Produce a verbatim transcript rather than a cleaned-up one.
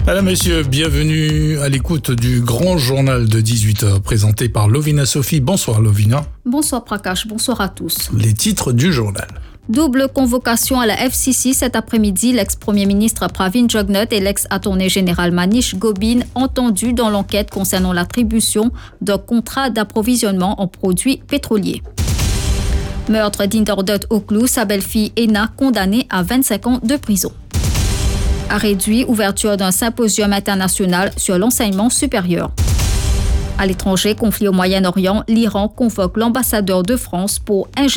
Madame, Messieurs, bienvenue à l'écoute du grand journal de dix-huit heures présenté par Lovina Sophie. Bonsoir Lovina. Bonsoir Prakash, bonsoir à tous. Les titres du journal. Double convocation à la F C C cet après-midi. L'ex-premier ministre Pravin Jugnauth et l'ex-attorney général Manish Gobin entendus dans l'enquête concernant l'attribution d'un contrat d'approvisionnement en produits pétroliers. Meurtre d'Inderdut Oklou, sa belle-fille Ena condamnée à vingt-cinq ans de prison. A réduit ouverture d'un symposium international sur l'enseignement supérieur. À l'étranger, conflit au Moyen-Orient, l'Iran convoque l'ambassadeur de France pour ingérer